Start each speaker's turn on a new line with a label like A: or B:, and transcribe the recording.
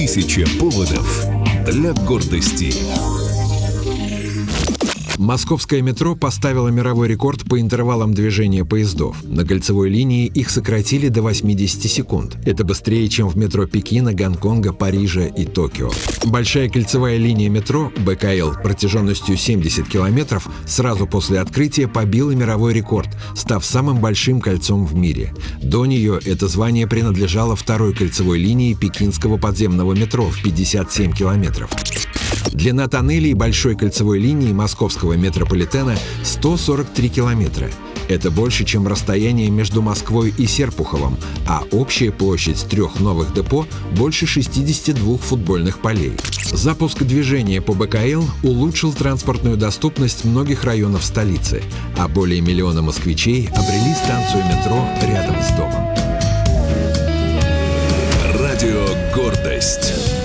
A: 1000 поводов для гордости.
B: Московское метро поставило мировой рекорд по интервалам движения поездов. На кольцевой линии их сократили до 80 секунд. Это быстрее, чем в метро Пекина, Гонконга, Парижа и Токио. Большая кольцевая линия метро БКЛ протяженностью 70 километров сразу после открытия побила мировой рекорд, став самым большим кольцом в мире. До нее это звание принадлежало второй кольцевой линии пекинского подземного метро в 57 километров. Длина тоннелей большой кольцевой линии московского метрополитена 143 километра. Это больше, чем расстояние между Москвой и Серпуховым, а общая площадь 3 новых депо больше 62 футбольных полей. Запуск движения по БКЛ улучшил транспортную доступность многих районов столицы, а более миллиона москвичей обрели станцию метро рядом с домом.
A: Радио «Гордость».